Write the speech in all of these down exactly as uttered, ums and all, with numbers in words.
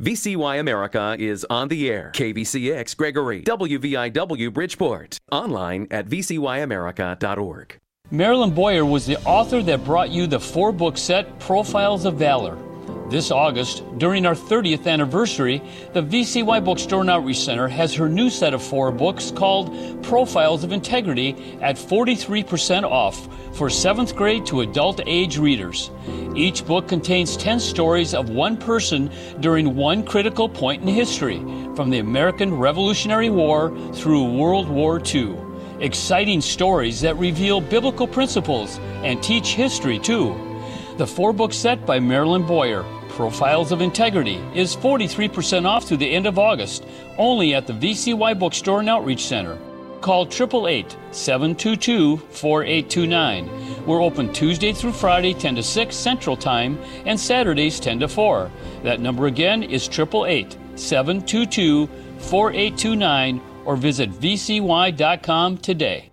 V C Y America is on the air. K V C X Gregory, W V I W Bridgeport. Online at v c y america dot org. Marilyn Boyer was the author that brought you the four-book set Profiles of Valor. This August, during our thirtieth anniversary, the V C Y Bookstore and Outreach Center has her new set of four books called Profiles of Integrity at forty-three percent off for seventh grade to adult age readers. Each book contains ten stories of one person during one critical point in history, from the American Revolutionary War through World War Two. Exciting stories that reveal biblical principles and teach history, too. The four-book set by Marilyn Boyer, Profiles of Integrity, is forty-three percent off through the end of August, only at the V C Y Bookstore and Outreach Center. Call eight eight eight, seven two two, four eight two nine. We're open Tuesday through Friday, ten to six Central Time, and Saturdays, ten to four. That number again is eight eight eight, seven two two, four eight two nine, or visit v c y dot com today.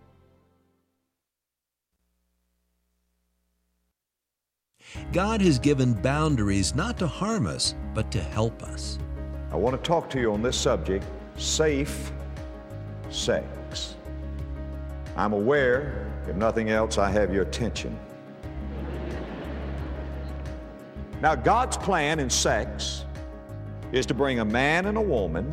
God has given boundaries not to harm us, but to help us. I want to talk to you on this subject, safe sex. I'm aware, if nothing else, I have your attention. Now, God's plan in sex is to bring a man and a woman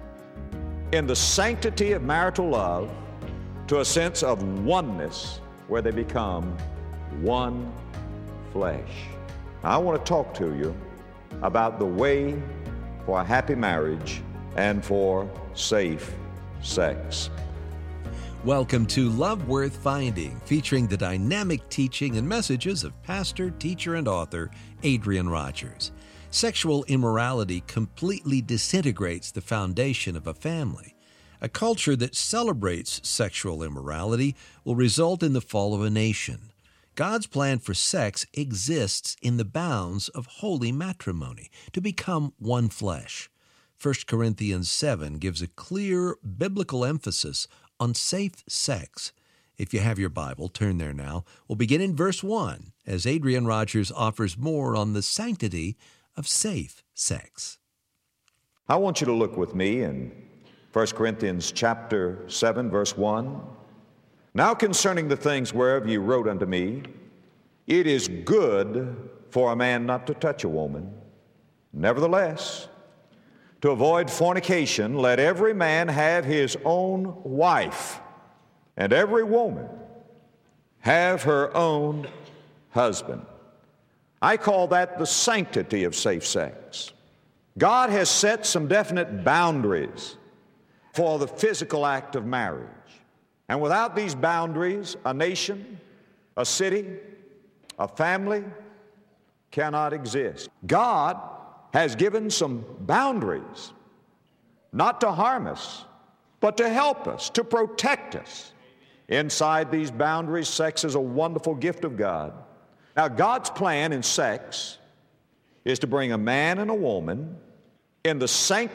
in the sanctity of marital love to a sense of oneness where they become one flesh. Now, I want to talk to you about the way for a happy marriage and for safe sex. Welcome to Love Worth Finding, featuring the dynamic teaching and messages of pastor, teacher, and author Adrian Rogers. Sexual immorality completely disintegrates the foundation of a family. A culture that celebrates sexual immorality will result in the fall of a nation. God's plan for sex exists in the bounds of holy matrimony, to become one flesh. First Corinthians seven gives a clear biblical emphasis on safe sex. If you have your Bible, turn there now. We'll begin in verse one, as Adrian Rogers offers more on the sanctity of safe sex. I want you to look with me in First Corinthians chapter seven, verse one. Now concerning the things whereof ye wrote unto me, it is good for a man not to touch a woman. Nevertheless, to avoid fornication, let every man have his own wife, and every woman have her own husband. I call that the sanctity of safe sex. God has set some definite boundaries for the physical act of marriage. And without these boundaries, a nation, a city, a family cannot exist. God has given some boundaries, not to harm us, but to help us, to protect us. Inside these boundaries, sex is a wonderful gift of God. Now, God's plan in sex is to bring a man and a woman in the sanctity